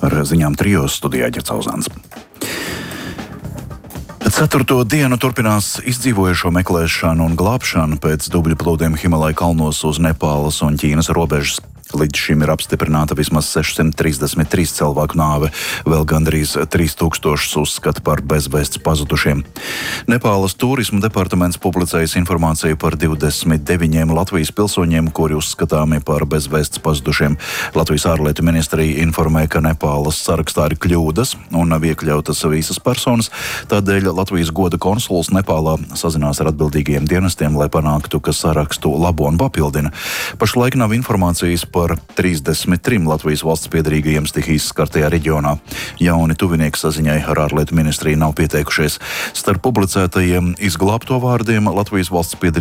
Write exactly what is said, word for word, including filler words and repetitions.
Ar ziņām trijos studijā Ģercauzāns. Ceturto dienu turpinās izdzīvojušo meklēšanu un glābšanu pēc dubļu plūdiem Himalaja kalnos uz Nepālas un Ķīnas robežas. Līdz šim ir apstiprināta vismaz sešsimt trīsdesmit trīs cilvēku nāve, vēl gandrīz trīs tūkstoši uzskata par bezvēsts pazudušiem. Nepālas turisma departaments publicējis informāciju par divdesmit deviņiem Latvijas pilsoņiem, kuri uzskatāmi par bezvēsts pazudušiem. Latvijas ārlietu ministrija informē, ka Nepālas sarakstā ir kļūdas un nav iekļautas visas personas, tādēļ Latvijas goda konsuls Nepālā sazinās ar atbildīgajiem dienestiem, lai panāktu, ka sarakstu labo un papildina. Pašlaik nav informācijas par par trīsdesmit trim Latvijas valsts piederīgajiem stihijas skartajā reģionā. Jauni tuvinieki saziņai ar ārlietu ministriju nav pieteikušies. Starp publicētajiem izglābto vārdiem Latvijas valsts piederīgajiem